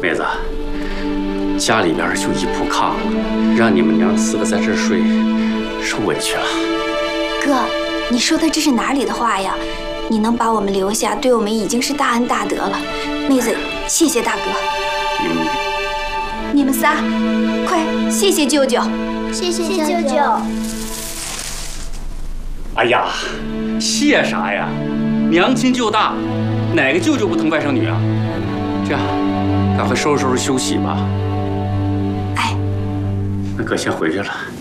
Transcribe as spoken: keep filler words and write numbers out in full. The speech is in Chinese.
妹子，家里边就一铺炕，让你们娘四个在这儿睡，受委屈了。 哥，你说的这是哪里的话呀？你能把我们留下，对我们已经是大恩大德了。妹子，谢谢大哥。 嗯， 你们仨，快谢谢舅舅， 谢谢舅舅。 哎呀，谢啥呀？娘亲舅大，哪个舅舅不疼外甥女啊？这样，赶快收拾收拾休息吧。 哎， 那哥先回去了。